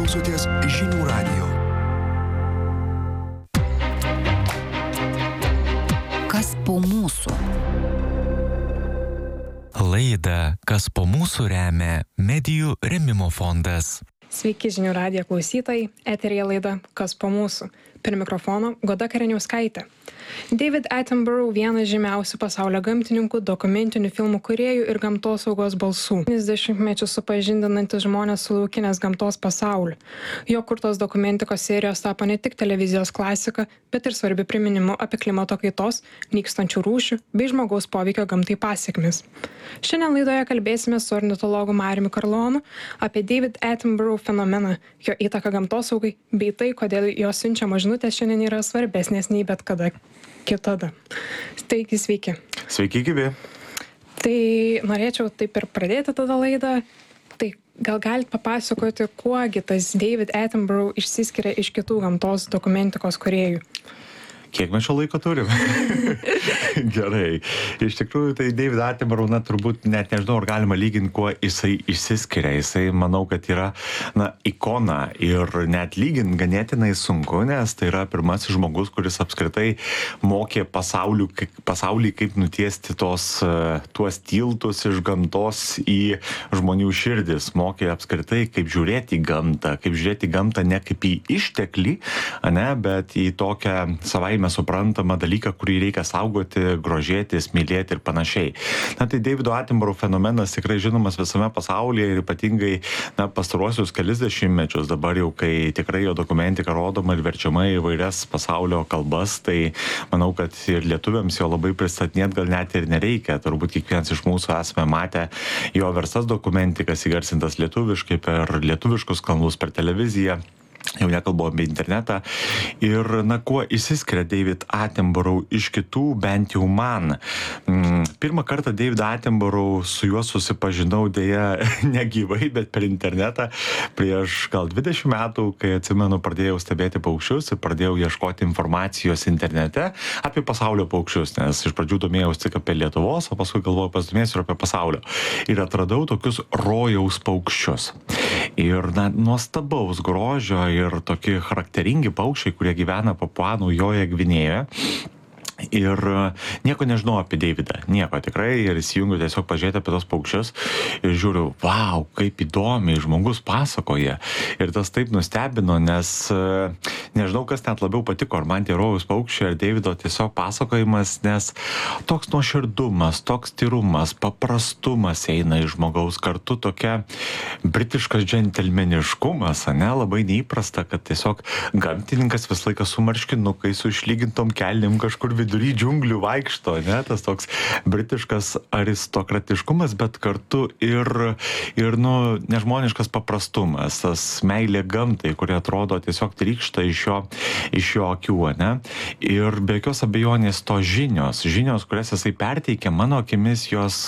klausotės Žinių radijo. Kas po mūsų? Laidą Kas po mūsų remia Medijų rėmimo fondas. Sveiki Žinių radijo klausytojai, eteryje laida Kas po mūsų. Prie mikrofono Goda Kareniauskaitė. David Attenborough vienas žymiausių pasaulio gamtininkų, dokumentinių filmų kūrėjų ir gamtosaugos balsų. 90-mečius supažindinantis žmonės su laukinės gamtos pasauliu. Jo kurtos dokumentikos serijos tapo ne tik televizijos klasika, bet ir svarbi priminimu apie klimato kaitos, nykstančių rūšių bei žmogaus poveikio gamtai pasekmes. Šiandien laidoje kalbėsime su ornitologu Mariumi Karlonu apie David Attenborough fenomeną, jo įtaką gamtosaugai bei tai, kodėl jo siunčiamos žinutės šiandien yra svarbesnės nei bet kada kitada. Taigi, sveiki. Sveiki, gyvi. Tai norėčiau taip ir pradėti tada laidą. Tai gal galite papasakoti, kuogi tas David Attenborough išsiskiria iš kitų gamtos dokumentikos kūrėjų? Kiek mes šio laiko turim? Gerai. Iš tikrųjų, tai David Attenborough, turbūt net nežinau, ar galima lyginti, kuo jisai išsiskiria. Jisai, manau, kad yra, ikona ir net lyginti ganėtinai sunku, nes tai yra pirmasis žmogus, kuris apskritai mokė pasaulį, kaip nutiesti tuos tiltus iš gamtos į žmonių širdis. Mokė apskritai, kaip žiūrėti į gamtą ne kaip į išteklį, bet į tokią savaime suprantamą dalyką, kurį reikia saugoti, grožėtis, mylėti ir panašiai. Tai Davido Attenborough fenomenas tikrai žinomas visame pasaulyje ir ypatingai pastaruosius kelis dešimtmečius, dabar jau, kai tikrai jo dokumentika rodoma ir verčiama į įvairias pasaulio kalbas, tai manau, kad ir lietuviams jo labai pristatinėti gal net ir nereikia. Turbūt kiekvienas iš mūsų esame matę jo verstas dokumentikas įgarsintas lietuviškai per lietuviškus kanalus, per televiziją. Jau nekalbu apie internetą. Ir, kuo išsiskiria David Attenborough iš kitų, bent jau man. Pirmą kartą David Attenborough su juo susipažinau dėja negyvai, bet per internetą prieš gal 20 metų, kai atsimenu, pradėjau stebėti paukščius ir pradėjau ieškoti informacijos internete apie pasaulio paukščius, nes iš pradžių domėjausi tik apie Lietuvos, o paskui galvojau pasidomėsiu ir apie pasaulio. Ir atradau tokius rojaus paukščius. Ir nuostabaus grožio ir tokie charakteringi paukščiai, kurie gyvena Papua Naujojoje Gvinėjoje. Ir nieko nežinau apie Davidą, nieko tikrai, ir įsijungiu tiesiog pažiūrėti apie tos paukščius ir žiūriu, wow, kaip įdomiai žmogus pasakoja. Ir tas taip nustebino, nes nežinau, kas net labiau patiko, ar man tie rojaus paukščiai, ar Davido tiesiog pasakojimas, nes toks nuoširdumas, toks tyrumas, paprastumas eina iš žmogaus, kartu tokia britiškas džentelmeniškumas, labai neįprasta, kad tiesiog gamtininkas visą laiką su marškinukais, su išlygintom kelnim kažkur vidury džiunglių vaikšto, tas toks britiškas aristokratiškumas, bet kartu ir nežmoniškas paprastumas, tas meilė gamtai, kuri atrodo tiesiog trykšta iš jo akių, Ir be jokios abejonės to žinios, kurias jisai perteikia, mano akimis jos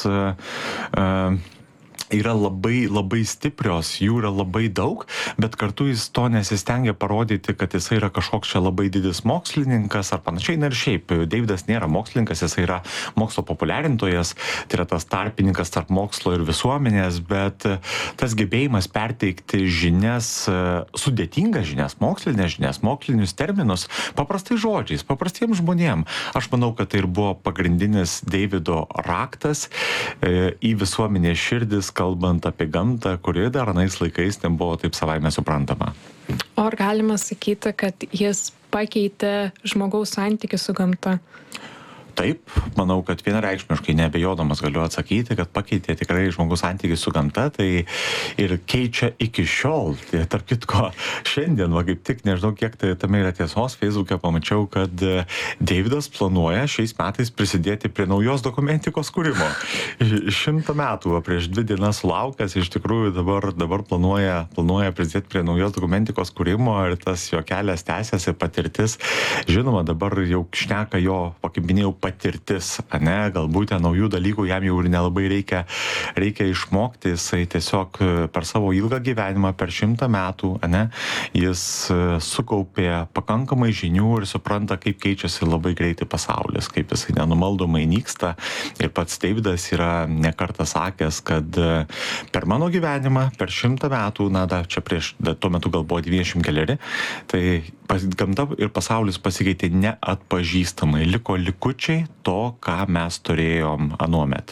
yra labai, labai stiprios, jų yra labai daug, bet kartu jis to nesistengia parodyti, kad jisai yra kažkoks čia labai didis mokslininkas ar panašiai. Ir šiaip, Davidas nėra mokslininkas, jisai yra mokslo populiarintojas, tai yra tas tarpininkas tarp mokslo ir visuomenės, bet tas gebėjimas perteikti žinias, sudėtingas žinias, mokslinės žinias, mokslinius terminus, paprastai žodžiais, paprastiems žmonėms. Aš manau, kad tai ir buvo pagrindinis Davido raktas į visuomenės širdis, kalbant apie gamtą, kuri dar anais laikais nebuvo taip savaime suprantama. O ar galima sakyti, kad jis pakeitė žmogaus santykį su gamta? Taip, manau, kad vienareikšmiškai neabejodamas galiu atsakyti, kad pakeitė tikrai žmogus santykį su gamta, tai ir keičia iki šiol. Tai tarp kitko, šiandien, kaip tik, nežinau, kiek tame yra tiesos, Facebook'e pamačiau, kad Davidas planuoja šiais metais prisidėti prie naujos dokumentikos kūrimo. 100 metų, prieš 2 dienas sulaukęs, iš tikrųjų dabar planuoja prisidėti prie naujos dokumentikos kūrimo ir tas jo kelias tęsiasi, patirtis. Žinoma, dabar jau šneka jo, kaip minėjau, patirtis, ane, galbūt naujų dalykų jam jau ir nelabai reikia išmokti, jisai tiesiog per savo ilgą gyvenimą, per 100 metų, ane, jis sukaupė pakankamai žinių ir supranta, kaip keičiasi labai greitai pasaulis, kaip jisai nenumaldomai nyksta. Ir pats Deividas yra ne kartą sakęs, kad per mano gyvenimą, per 100 metų, čia tuo metu gal buvo 20 keleri, tai gamta ir pasaulis pasikeitė neatpažįstamai, liko likučiai to, ką mes turėjom anuomet.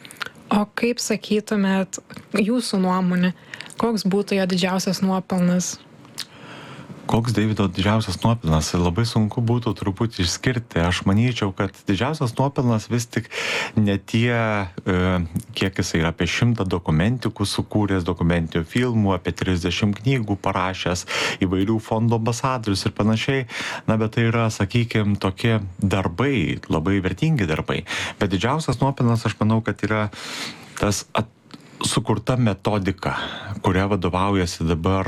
O kaip sakytumėt, jūsų nuomonė, koks būtų jo didžiausias nuopelnas? Koks Deivido didžiausias nuopelnas? Labai sunku būtų truputį išskirti. Aš manyčiau, kad didžiausias nuopelnas vis tik ne tie, kiek jis yra apie 100 dokumentikų sukūręs, dokumentinių filmų, apie 30 knygų parašęs, įvairių fondų ambasadorius ir panašiai. Bet tai yra, sakykime, tokie darbai, labai vertingi darbai. Bet didžiausias nuopelnas, aš manau, kad yra tas sukurta metodika, kuria vadovaujasi dabar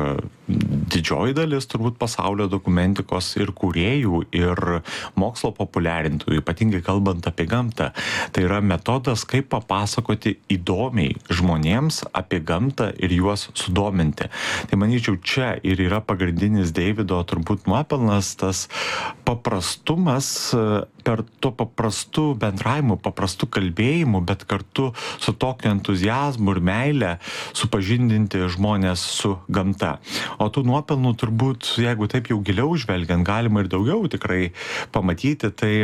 didžioji dalis turbūt pasaulio dokumentikos ir kūrėjų, ir mokslo populiarintojų, ypatingai kalbant apie gamtą. Tai yra metodas, kaip papasakoti įdomiai žmonėms apie gamtą ir juos sudominti. Tai manyčiau, čia ir yra pagrindinis Deivido turbūt nuopelnas, tas paprastumas, per to paprastų bendravimų, paprastų kalbėjimų, bet kartu su tokiu entuziazmu ir meile supažindinti žmonės su gamta. O tų nuopelnų turbūt, jeigu taip jau giliau žvelgiant, galima ir daugiau tikrai pamatyti, tai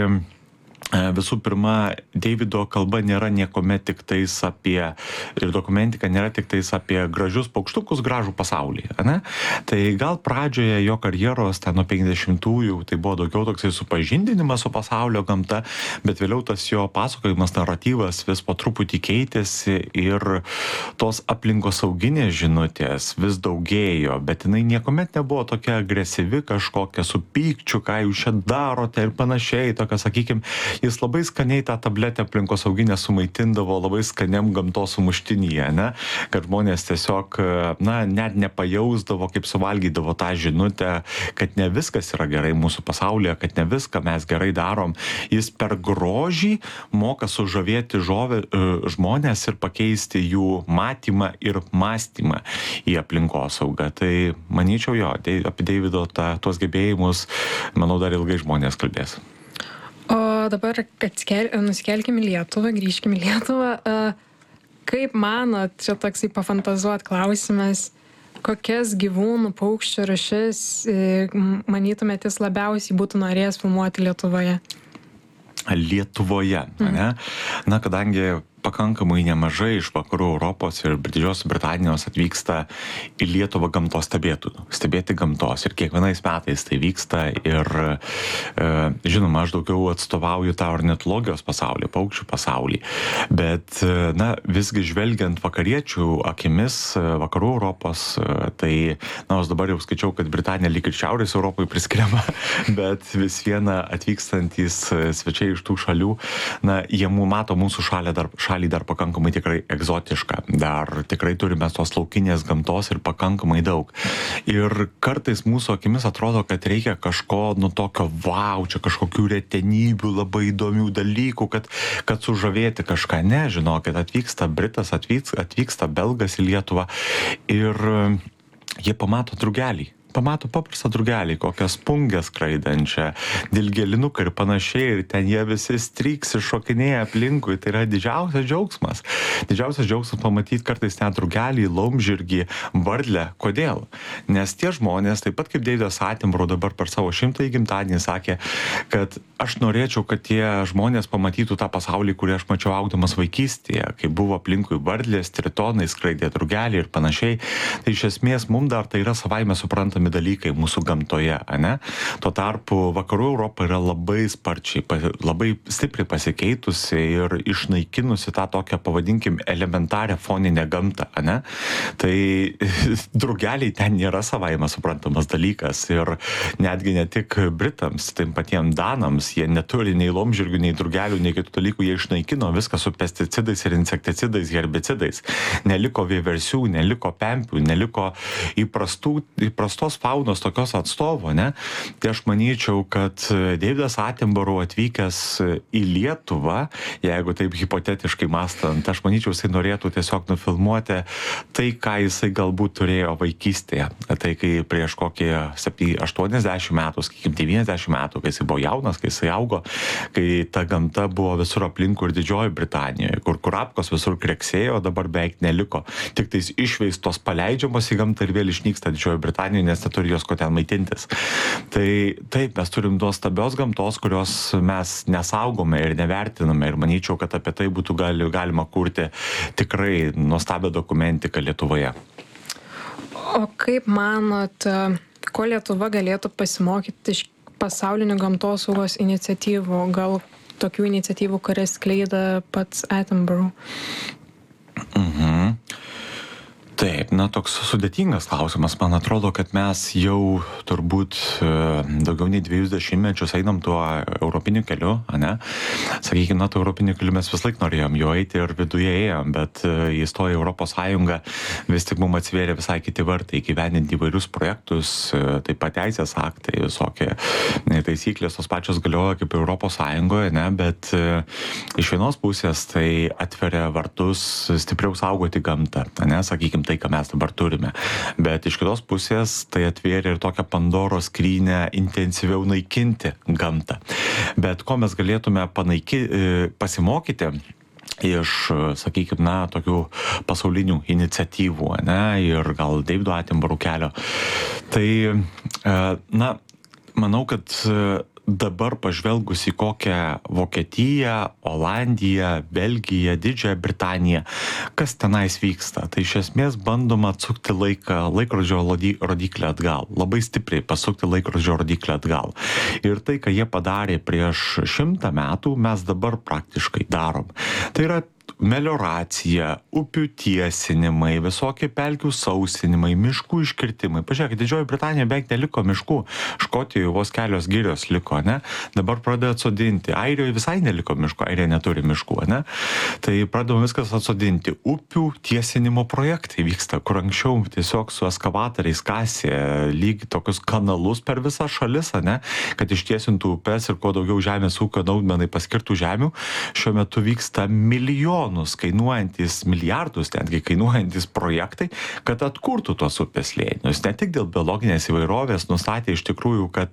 visų pirma, Deivido kalba nėra niekuomet tik tais apie, ir dokumentika nėra tik tais apie gražius paukštukus, gražų pasaulį, ane? Tai gal pradžioje jo karjeros, ten nuo 50-ųjų, tai buvo daugiau toksai supažindinimas su pasaulio gamta, bet vėliau tas jo pasakojimas, naratyvas vis po truputį keitėsi ir tos aplinkosauginės žinutės vis daugėjo, bet jinai niekuomet nebuvo tokia agresyvi, kažkokia su pykčiu, ką jūs čia darote ir panašiai, tokia, sakykime, jis labai skaniai tą tabletę aplinkosauginę sumaitindavo labai skaniam gamtos sumuštinyje, ne? Kad žmonės tiesiog, net nepajausdavo, kaip suvalgydavo tą žinutę, kad ne viskas yra gerai mūsų pasaulyje, kad ne viską mes gerai darom. Jis per grožį moka sužavėti žmonės ir pakeisti jų matymą ir mąstymą į aplinkosaugą. Tai manyčiau jo, apie Deivido tuos gebėjimus, manau, dar ilgai žmonės kalbės. O dabar nusikelkime į Lietuvą, grįžkime į Lietuvą. Kaip manot, čia toksai pafantazuot klausimas, kokias gyvūnų, paukščių rūšis manytumėt jis labiausiai būtų norėjęs filmuoti Lietuvoje? Lietuvoje, ne? Kadangi pakankamai nemažai iš vakarų Europos ir Didžiosios Britanijos atvyksta į Lietuvą gamtos stebėtojų, stebėti gamtos. Ir kiekvienais metais tai vyksta ir, žinoma, aš daugiau atstovauju tą ornitologijos pasaulį, paukščių pasaulį. Bet, visgi žvelgiant vakariečių akimis, vakarų Europos, tai, aš dabar jau skaičiau, kad Britanija lyg ir Šiaurės Europai priskiriama, bet vis viena atvykstantys svečiai iš tų šalių, jie mato mūsų šalį dar pakankamai tikrai egzotišką. Dar tikrai turime tos laukinės gamtos ir pakankamai daug. Ir kartais mūsų akimis atrodo, kad reikia kažko, tokio čia kažkokių retenybių, labai įdomių dalykų, kad sužavėti kažką. Ne, žinokit, atvyksta Britas, atvyksta Belgas į Lietuvą ir jie pamato drugelį. Pamato paprastą drugelį, kokią spungę skraidančią, dilgėlinuką ir panašiai, ir ten jie visi stryksi, šokinėja aplinkui. Tai yra didžiausias džiaugsmas. Didžiausias džiaugsmas pamatyti kartais net drugelį, laumžirgį, varlę. Kodėl? Nes tie žmonės, taip pat kaip Deividas Attenborough dabar per savo 100-ąjį gimtadienį sakė, kad aš norėčiau, kad tie žmonės pamatytų tą pasaulį, kurį aš mačiau augdamas vaikystėje, kai buvo aplinkui varlės, tritonai, skraidė drugeliai ir panašiai. Tai iš esmės mums dar tai yra savaime suprantami dalykai mūsų gamtoje, ane? Tuo tarpu vakarų Europa yra labai sparčiai, labai stipriai pasikeitusi ir išnaikinusi tą tokią, pavadinkim, elementarią foninę gamtą, ane? Tai drugeliai ten nėra savaime suprantamas dalykas ir netgi ne tik Britams, taip patiems Danams, jie neturi nei laumžirgių, nei drugelių, nei kitų dalykų, jie išnaikino viską su pesticidais ir insekticidais, herbicidais. Neliko vieversių, neliko pempių, neliko įprastos tos faunos tokios atstovo, ne? Tai aš manyčiau, kad Davidas Attenborough atvykęs į Lietuvą, jeigu taip hipotetiškai mąstant, aš manyčiau, jisai norėtų tiesiog nufilmuoti tai, ką jisai galbūt turėjo vaikystėje. Tai kai prieš kokį 80 metų, sakykim 90 metų, kai jisai buvo jaunas, kai jisai augo, kai ta gamta buvo visur aplinkui ir Didžiojoje Britanijoje, kur kurapkos visur kreksėjo, dabar beveik neliko. Tik tais išveistos paleidžiamos į gamtą ir vėl išnyksta Didžiojoje Britanijoje, nes neturi jos ko ten maitintis. Tai taip, mes turim nuostabios gamtos, kurios mes nesaugome ir nevertiname ir manyčiau, kad apie tai būtų galima kurti tikrai nuostabią dokumentiką Lietuvoje. O kaip manot, ko Lietuva galėtų pasimokyti iš pasaulinių gamtosaugos iniciatyvų, gal tokių iniciatyvų, kurias skleida pats Attenborough? Taip, toks sudėtingas klausimas. Man atrodo, kad mes jau turbūt daugiau nei 2 dešimtmečius einam tuo europiniu keliu, ne? Sakykime, tuo europiniu keliu mes vis laik norėjom jo eiti ir viduje ėjom, bet įstoję į Europos Sąjungą vis tik mums atsvėrė visai kiti vartai, įgyvendinti įvairius projektus, taip pat teisės aktai, visokie taisyklės, tos pačios galioja kaip Europos Sąjungoje, ne? Bet iš vienos pusės tai atveria vartus stipriau saugoti gamtą, ne? Sakykime, tai, ką mes dabar turime. Bet iš kitos pusės tai atvėrė ir tokią Pandoros skrynią intensyviau naikinti gamtą. Bet ko mes galėtume pasimokyti iš, sakykime, tokių pasaulinių iniciatyvų, ne, ir gal Davido Attenborough kelio. Tai, manau, kad dabar pažvelgus į kokią Vokietiją, Olandiją, Belgiją, Didžiąją Britaniją, kas tenais vyksta, tai iš esmės bandoma atsukti laikrodžio rodiklį atgal, labai stipriai pasukti laikrodžio rodiklį atgal. Ir tai, ką jie padarė prieš 100 metų, mes dabar praktiškai darom. Tai yra melioracija, upių tiesinimai, visokie pelkių sausinimai, miškų iškirtimai. Pažiūrėkit, Didžiojoje Britanijoje beveik neliko miškų, Škotijoje vos kelios girios liko, ne? Dabar pradeda atsodinti. Airijoje visai neliko miškų, Airija neturi miškų, ne? Tai pradedama viskas atsodinti. Upių tiesinimo projektai vyksta, kur anksčiau tiesiog su eskavatoriais kasė lyg tokius kanalus per visą šalis, ne? Kad ištiesintų upes ir kuo daugiau žemės ūkio naudmenai paskirtų žemių. Šiuo metu vyksta kainuojantis milijardus, netgi kainuojantis projektai, kad atkurtų tos upės slėnius. Ne tik dėl biologinės įvairovės nustatė iš tikrųjų, kad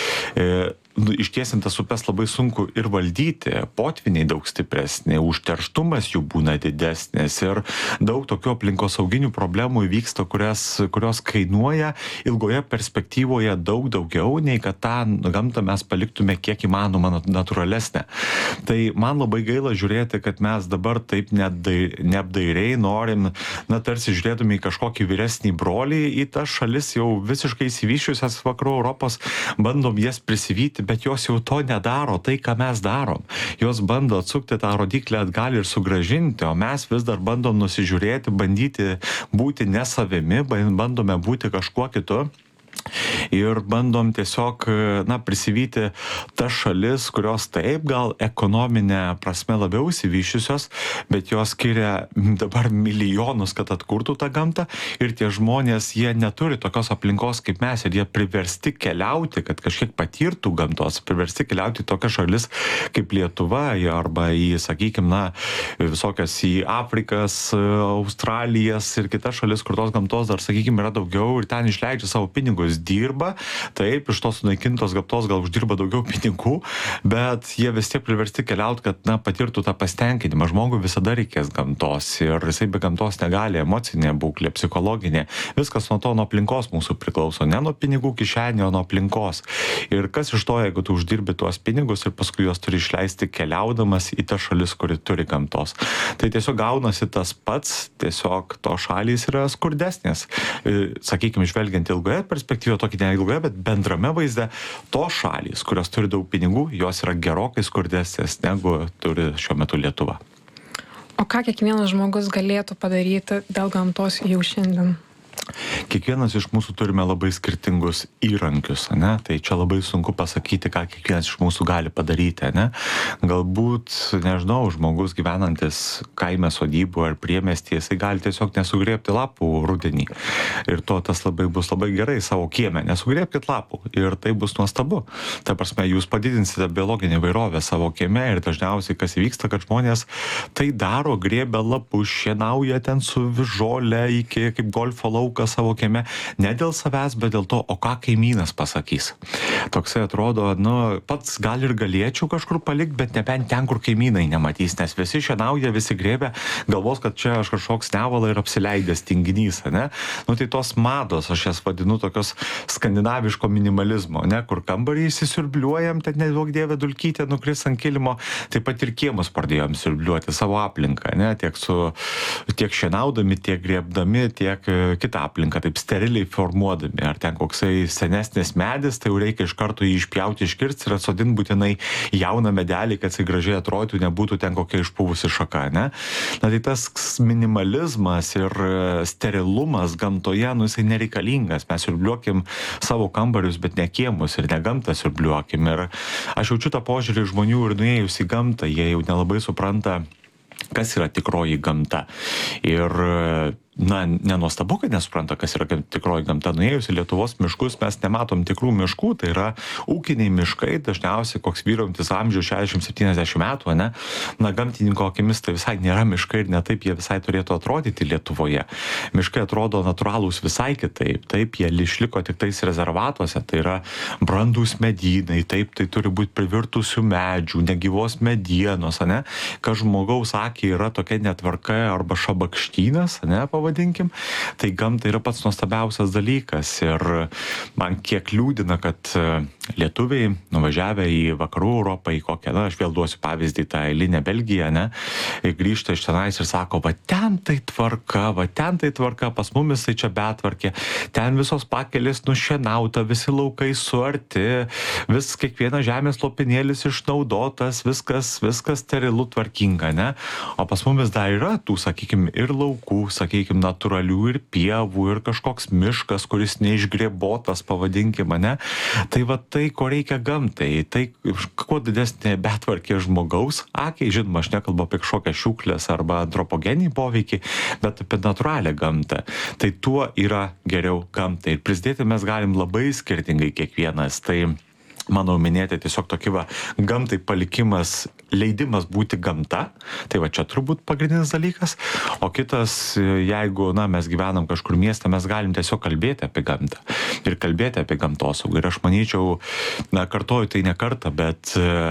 ištiesintas upes labai sunku ir valdyti, potviniai daug stipresni, užterštumas jų būna didesnis ir daug tokių aplinkosauginių problemų įvyksta, kurios kainuoja ilgoje perspektyvoje daug daugiau, nei kad tą gamtą mes paliktume kiek įmanoma natūralesnę. Tai man labai gaila žiūrėti, kad mes dabar taip neapdairiai norim, tarsi žiūrėtume į kažkokį vyresnį brolį, į tas šalis jau visiškai įsivyščiusias vakarų Europos, bandom jas prisivyti, bet jos jau to nedaro, tai, ką mes darom. Jos bando atsukti tą rodiklį atgal ir sugrąžinti, o mes vis dar bandom nusižiūrėti, bandyti būti ne savimi, bandome būti kažkuo kitu. Ir bandom tiesiog, prisivyti tas šalis, kurios taip gal ekonominė prasme labiau įsivyščiusios, bet jos skiria dabar milijonus, kad atkurtų tą gamtą ir tie žmonės, jie neturi tokios aplinkos kaip mes ir jie priversti keliauti, kad kažkiek patirtų gamtos, priversti keliauti į tokias šalis kaip Lietuva arba į, sakykime, visokias į Afrikas, Australijas ir kitas šalis, kur tos gamtos dar, sakykime, yra daugiau ir ten išleidžia savo pinigus, dirba, taip, iš tos sunaikintos gamtos gal uždirba daugiau pinigų, bet jie vis tiek priversti keliauti, kad, patirtų tą pasitenkinimą. Žmogui visada reikės gamtos ir jisai be gamtos negali, emocinė būklė, psichologinė, viskas nuo aplinkos mūsų priklauso, ne nuo pinigų kišenio, nuo aplinkos. Ir kas iš to, jeigu tu uždirbi tuos pinigus ir paskui juos turi išleisti keliaudamas į tą šalis, kuri turi gamtos. Tai tiesiog gaunasi tas pats, tiesiog to šalys yra skurdesnės. Sakykime, žvelgiant ilgoje perspektyvoje, tokį neilgoje, bet bendrame vaizde, tos šalys, kurios turi daug pinigų, jos yra gerokai skurdesnės negu turi šiuo metu Lietuva. O ką kiekvienas žmogus galėtų padaryti dėl gamtos jau šiandien? kiekvienas iš mūsų turime labai skirtingus įrankius, ne? Tai čia labai sunku pasakyti, ką kiekvienas iš mūsų gali padaryti, ne? Galbūt, nežinau, žmogus gyvenantis kaime sodybų ar priemiestyje, jisai gali tiesiog nesugriebti lapų rudenį. Ir tas bus labai gerai savo kieme. Nesugriebkit lapų ir tai bus nuostabu. Ta prasme, jūs padidinsite biologinį įvairovę savo kieme ir dažniausiai kas vyksta, kad žmonės tai daro, griebia lapus, šienauja ten su žole iki kaip golfo lauką savo kieme. Ne dėl savęs, bet dėl to, o ką kaimynas pasakys. Toksai atrodo, pats gal ir galėčiau kažkur palikti, bet nebent ten, kur kaimynai nematys, nes visi šienauja, visi griebia, galvos, kad čia aš kažkoks nevala ir apsileidęs tinginys, ne? Tai tos mados, aš jas vadinu tokios skandinaviško minimalizmo, ne? Kur kambarį įsisiurbliuojam, ten nedaug dievė dulkytė nukris ant kilimo, taip pat ir kiemus pradėjom siurbliuoti savo aplinką, ne? Tiek šienaudami, tiek griebdami, tiek kitą aplinką, taip steriliai formuodami. Ar ten koksai senesnis medis, tai jau reikia iš karto jį išpjauti, iškirsti ir atsodinti būtinai jauną medelį, kad jis gražiai atrodytų, nebūtų ten kokia išpuvusi šaka, ne? Tai tas minimalizmas ir sterilumas gamtoje, jisai nereikalingas. Mes siurbliuokim savo kambarius, bet ne kiemus ir ne gamtą siurbliuokim. Ir aš jaučiu tą požiūrį žmonių ir nuėjus į gamtą, jie jau nelabai supranta, kas yra tikroji gamta. Ir nenuostabu, kad nesupranta, kas yra tikroji gamta. Nuėjus į Lietuvos miškus mes nematom tikrų miškų, tai yra ūkiniai miškai, dažniausiai koks vyraujantis amžius 60-70 metų, ne? Gamtininko akimis tai visai nėra miškai ir netaip jie visai turėtų atrodyti Lietuvoje. Miškai atrodo natūralūs visai kitaip, taip jie išliko tik tais rezervatuose, tai yra brandūs medynai, taip tai turi būti privirtusių medžių, negyvos medienos, ne? Kad žmogaus akiai yra tokia netvarka arba šabakštynas, ne? Vadinkim, tai gamta yra pats nuostabiausias dalykas ir man kiek liūdina, kad lietuviai nuvažiavę į vakarų Europą, į kokią, aš vėl duosiu pavyzdį, tą eilinę Belgiją, ne, grįžta iš tenais ir sako, va ten tai tvarka, pas mumis tai čia betvarkė, ten visos pakelės nušienauta, visi laukai suarti, kiekvienas žemės lopinėlis išnaudotas, viskas sterilu tvarkinga, ne, o pas mumis dar yra tų, sakykim, ir laukų, sakykim, natūralių ir pievų, ir kažkoks miškas, kuris neišgrėbotas, pavadinkim, ne? Tai va tai, ko reikia gamtai, tai kuo didesnė betvarkė žmogaus akiai, žinoma, aš nekalbu apie kažkokią šiukšlės arba antropogeninį poveikį, bet apie natūralią gamtą. Tai tuo yra geriau gamtai. Ir prisidėti mes galim labai skirtingai kiekvienas. Tai mano minėti tiesiog tokį gamtai palikimas, leidimas būti gamta, tai va čia turbūt pagrindinis dalykas, o kitas, jeigu, mes gyvenam kažkur mieste, mes galim tiesiog kalbėti apie gamtą ir kalbėti apie gamtosaugą. Ir aš manyčiau, kartoju tai ne kartą, bet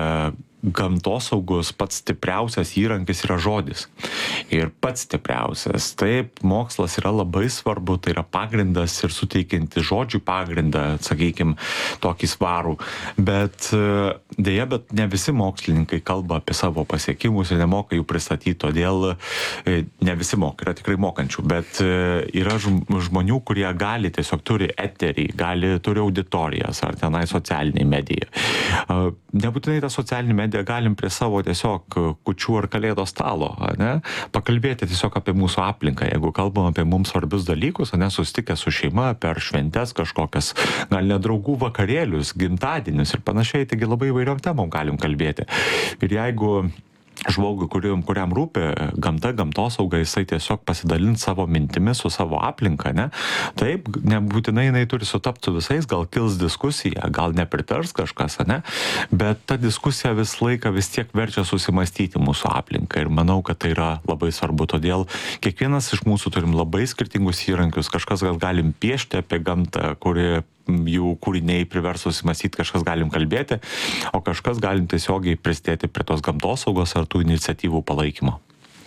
gamtosaugos pats stipriausias įrankis yra žodis. Ir pats stipriausias. Taip, mokslas yra labai svarbu, tai yra pagrindas ir suteikianti žodžių pagrindą, sakykime, tokį svarų. Bet ne visi mokslininkai kalba apie savo pasiekimus ir nemoka jų pristatyti, todėl ne visi moka, yra tikrai mokančių, bet yra žmonių, kurie tiesiog turi eterį, turi auditorijas ar tenai socialinį mediją. Nebūtinai tą socialinį mediją galim prie savo tiesiog kūčių ar kalėdos stalo, ne? Pakalbėti tiesiog apie mūsų aplinką, jeigu kalbam apie mums svarbius dalykus, susitikę su šeima per šventes kažkokias, gal ne draugų vakarėlius, gimtadienius ir panašiai, taigi labai įvairiom temom galim kalbėti. Ir jeigu žmogui, kuriam rūpi gamta, gamtosauga, jisai tiesiog pasidalint savo mintimis su savo aplinka, ne? Taip, nebūtinai jinai turi sutapti su visais, gal kils diskusija, gal nepritars kažkas, ne? Bet ta diskusija vis tiek verčia susimastyti mūsų aplinką ir manau, kad tai yra labai svarbu, todėl kiekvienas iš mūsų turim labai skirtingus įrankius, kažkas gal galim piešti apie gamtą, jų kūriniai privers susimastyti, kažkas galim kalbėti, o kažkas galim tiesiogiai prisidėti prie tos gamtosaugos ar tų iniciatyvų palaikymo.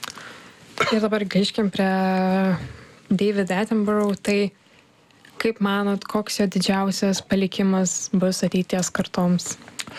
Ir dabar grįžkim prie David Attenborough, tai kaip manot, koks jo didžiausias palikimas bus ateities kartoms?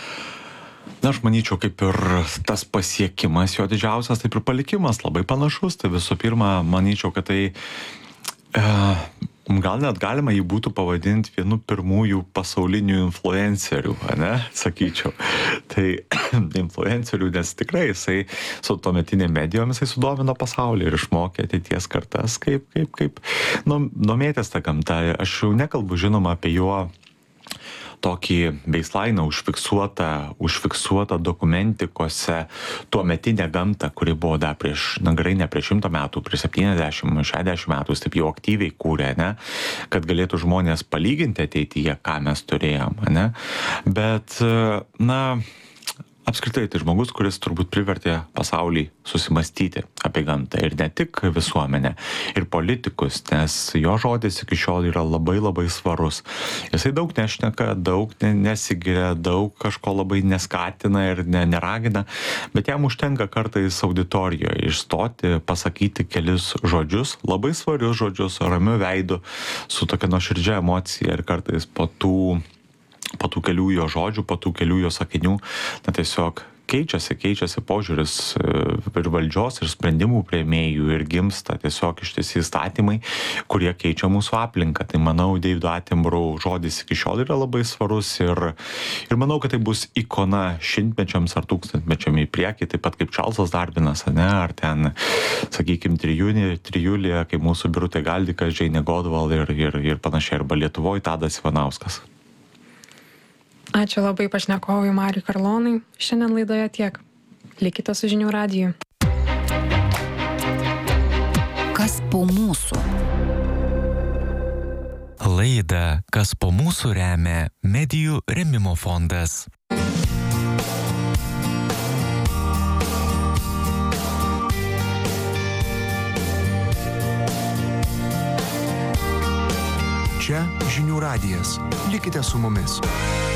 Aš manyčiau, kaip ir tas pasiekimas jo didžiausias, taip ir palikimas labai panašus. Tai visų pirma, manyčiau, kad tai gal net galima jį būtų pavadinti vienu pirmųjų pasaulinių influencerių, ne, sakyčiau. Tai influencerių, nes tikrai jisai su tuometinėm medijom jisai sudomino pasaulį ir išmokė ateities kartas, kaip domėtis tą gamtą. Aš jau nekalbu, žinoma, apie jo tokį baseline užfiksuotą dokumentikose tuometinę gamtą, kuri buvo dar prieš, gerai ne prieš 100 metų, prieš 70-60 metų, jis taip jau aktyviai kūrė, ne, kad galėtų žmonės palyginti ateityje, ką mes turėjom, ne. Bet, apskritai, tai žmogus, kuris turbūt privertė pasaulį susimastyti apie gamtą ir ne tik visuomenę, ir politikus, nes jo žodis iki šiol yra labai labai svarus. Jisai daug nešneka, daug nesigiria, daug kažko labai neskatina ir neragina, bet jam užtenka kartais auditorijoje išstoti, pasakyti kelis žodžius, labai svarius žodžius, ramiu veidu, su tokia nuoširdžia emocija ir kartais po tų kelių jo žodžių, po tų kelių jo sakinių, tiesiog keičiasi požiūris ir valdžios, ir sprendimų priėmėjų, ir gimsta tiesiog ištisi įstatymai, kurie keičia mūsų aplinką. Tai manau, Davido Attenborough žodis iki šiol yra labai svarus ir manau, kad tai bus ikona šimtmečiams ar tūkstantmečiam į priekį, taip pat kaip Čarlzas Darvinas, ne, ar ten, sakykime, trijulė, kaip mūsų Birutė Galdikas, Džeinė Godval ir panašiai, arba Lietuvoje Tadas Ivanauskas. Ačiū labai pašnekovui Mariui Karlonui. Šiandien laidoje tiek. Likite su Žinių radiju. Kas po mūsų? Laidą Kas po mūsų remia Medijų rėmimo fondas. Čia Žinių radijas. Likite su mumis.